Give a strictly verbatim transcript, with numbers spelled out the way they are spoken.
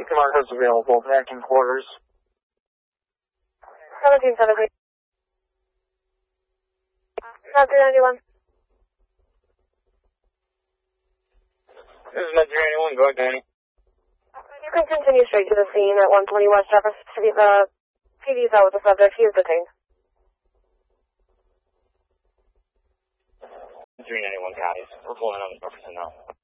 Markers available. Back in quarters. seventeen seventeen. Not three ninety-one. This is Med three ninety-one. Go ahead, Danny. You can continue straight to the scene at one twenty West Jefferson Street. The P D's out with the subject. He is detained. three ninety-one copies. We're pulling on the Jefferson now.